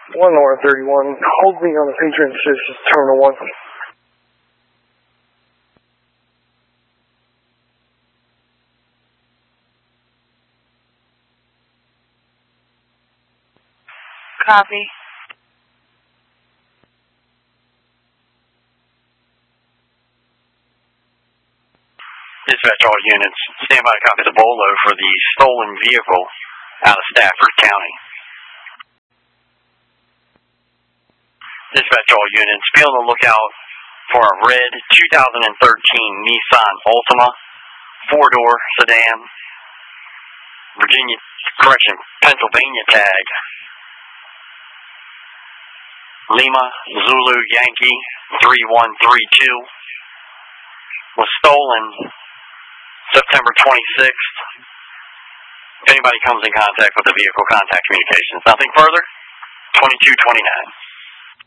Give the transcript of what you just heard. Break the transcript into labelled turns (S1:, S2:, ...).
S1: 1 North 31. Hold me on the Patriot Assist, Terminal 1.
S2: Copy.
S3: Dispatch all units. Stand by to copy the BOLO for the stolen vehicle out of Stafford County. Dispatch all units. Be on the lookout for a red 2013 Nissan Altima 4-door sedan. Pennsylvania tag. Lima Zulu Yankee 3132 was stolen September 26th. If anybody comes in contact with the vehicle, contact communications. Nothing further. 2229.